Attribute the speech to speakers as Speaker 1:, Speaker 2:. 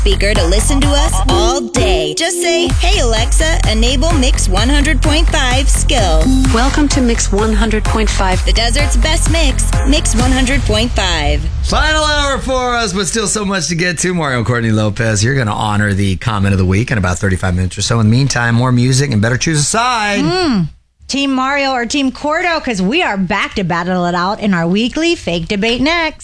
Speaker 1: speaker to listen to us all day. Just say, "Hey Alexa, enable Mix 100.5 Skill."
Speaker 2: Welcome to Mix 100.5.
Speaker 1: The desert's best mix, Mix 100.5.
Speaker 3: Final hour for us, but still so much to get to. Mario and Courtney Lopez, you're going to honor the comment of the week in about 35 minutes or so. In the meantime, more music and better choose a side.
Speaker 4: Team Mario or Team Cordo, because we are back to battle it out in our weekly fake debate next.